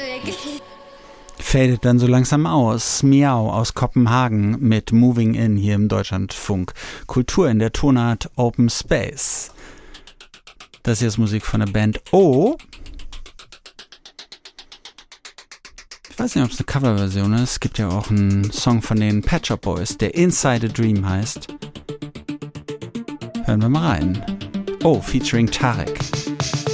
Fadet dann so langsam aus. Miau aus Kopenhagen mit Moving In hier im Deutschlandfunk. Kultur in der Tonart Open Space. Das hier ist Musik von der Band O. Ich weiß nicht, ob es eine Coverversion ist. Es gibt ja auch einen Song von den Pet Shop Boys, der Inside a Dream heißt. Hören wir mal rein. O featuring Tarek.